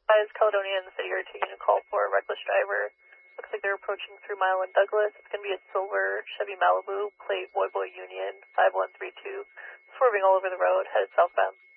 Guys, Caledonia and the city are taking a call for a reckless driver. Looks like they're approaching through Mile and Douglas. It's going to be a silver Chevy Malibu, plate Boy Union 5132, swerving all over the road, headed southbound.